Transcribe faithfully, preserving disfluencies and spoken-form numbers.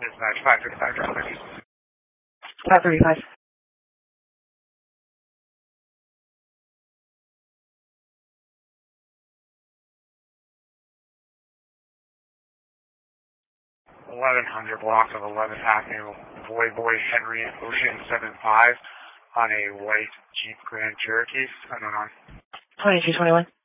Dispatch five thirty-five, drop ready. five thirty-five. eleven hundred block of eleventh Avenue, Boy Boy Henry Ocean seven five on a white Jeep Grand Cherokee, unknown on. twenty-two twenty-one.